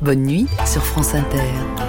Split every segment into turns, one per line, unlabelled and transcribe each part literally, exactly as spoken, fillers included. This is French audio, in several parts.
Bonne nuit sur France Inter.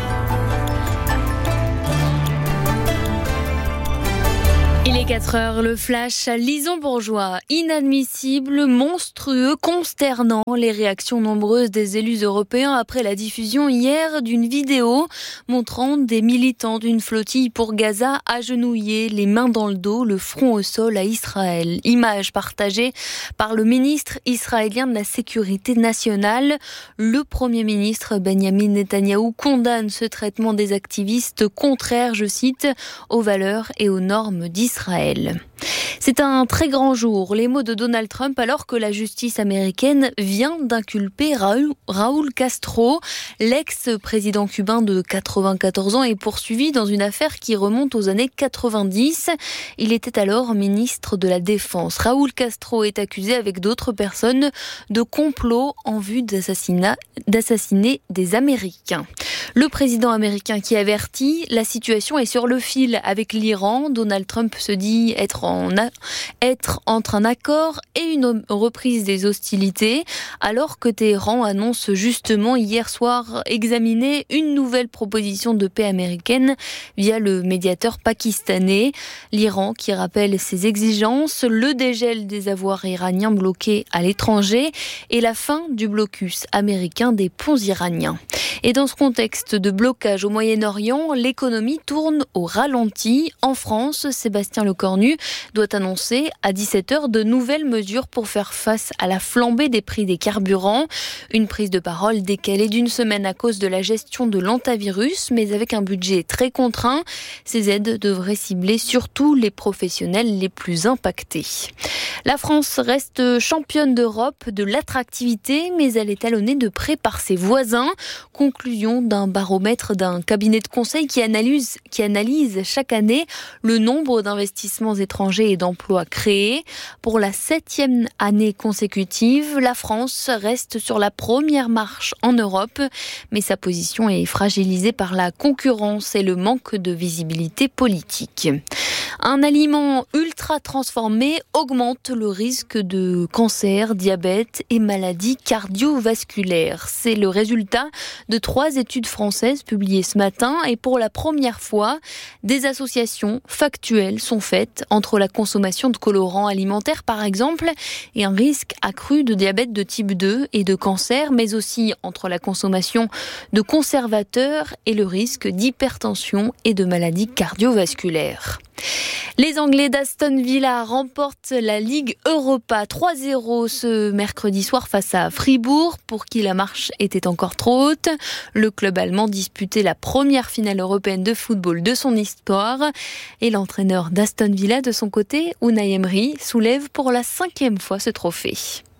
Il est quatre heures, le flash à Lison Bourgeois. Inadmissible, monstrueux, consternant. Les réactions nombreuses des élus européens après la diffusion hier d'une vidéo montrant des militants d'une flottille pour Gaza agenouillés, les mains dans le dos, le front au sol à Israël. Image partagée par le ministre israélien de la Sécurité nationale. Le Premier ministre Benjamin Netanyahou condamne ce traitement des activistes contraires, je cite, aux valeurs et aux normes d'Israël. Israël. C'est un très grand jour, les mots de Donald Trump alors que la justice américaine vient d'inculper Raúl, Raúl Castro. L'ex-président cubain de quatre-vingt-quatorze ans est poursuivi dans une affaire qui remonte aux années quatre-vingt-dix. Il était alors ministre de la Défense. Raúl Castro est accusé avec d'autres personnes de complot en vue d'assassinat, d'assassiner des Américains. Le président américain qui avertit, la situation est sur le fil avec l'Iran. Donald Trump se dit être, en a, être entre un accord et une reprise des hostilités, alors que Téhéran annonce justement hier soir examiner une nouvelle proposition de paix américaine via le médiateur pakistanais. L'Iran qui rappelle ses exigences, le dégel des avoirs iraniens bloqués à l'étranger et la fin du blocus américain des ponts iraniens. Et dans ce contexte de blocage au Moyen-Orient, l'économie tourne au ralenti. En France, Sébastien Lecornu doit annoncer à dix-sept heures de nouvelles mesures pour faire face à la flambée des prix des carburants. Une prise de parole décalée d'une semaine à cause de la gestion de l'hantavirus, mais avec un budget très contraint. Ces aides devraient cibler surtout les professionnels les plus impactés. La France reste championne d'Europe de l'attractivité, mais elle est talonnée de près par ses voisins. Conclusion d'un baromètre d'un cabinet de conseil qui analyse, qui analyse chaque année le nombre d'investissements étrangers et d'emplois créés. Pour la septième année consécutive, la France reste sur la première marche en Europe, mais sa position est fragilisée par la concurrence et le manque de visibilité politique. Un aliment ultra transformé augmente le risque de cancer, diabète et maladies cardiovasculaires. C'est le résultat de trois études françaises publiées ce matin et pour la première fois, des associations factuelles sont faites entre la consommation de colorants alimentaires par exemple et un risque accru de diabète de type deux et de cancer, mais aussi entre la consommation de conservateurs et le risque d'hypertension et de maladies cardiovasculaires. Les Anglais d'Aston Villa remportent la Ligue Europa trois zéro ce mercredi soir face à Fribourg, pour qui la marche était encore trop haute. Le club allemand disputait la première finale européenne de football de son histoire. Et l'entraîneur d'Aston Villa, de son côté, Unai Emery, soulève pour la cinquième fois ce trophée.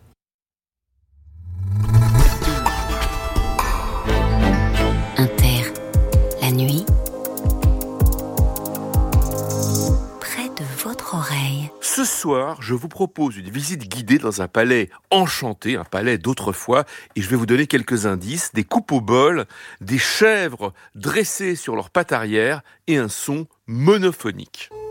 Inter, la nuit, votre oreille.
Ce soir, je vous propose une visite guidée dans un palais enchanté, un palais d'autrefois, et je vais vous donner quelques indices, des coupes au bol, des chèvres dressées sur leurs pattes arrière et un son monophonique.